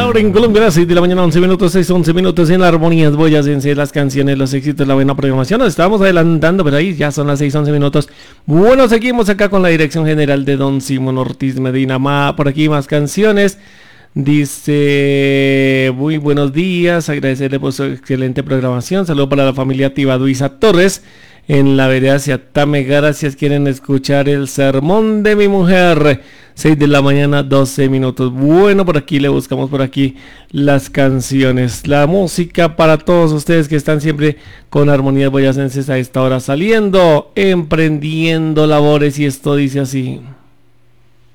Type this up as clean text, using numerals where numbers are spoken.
ahora en Colombia, a las 6 de la mañana, 11 minutos, 11 minutos en la Armonías Boyacense, las canciones, los éxitos, la buena programación. Nos estábamos adelantando, pero ahí ya son las 6, 11 minutos. Bueno, seguimos acá con la dirección general de don Simón Ortiz Medina. Por aquí más canciones. Dice, muy buenos días, agradecerle por su excelente programación. Saludos para la familia Tibaduiza Torres en la vereda Ciatame. Gracias, quieren escuchar el sermón de mi mujer. 6 de la mañana, 12 minutos. Bueno, por aquí le buscamos por aquí las canciones, la música para todos ustedes que están siempre con Armonías Boyacenses a esta hora, saliendo, emprendiendo labores, y esto dice así.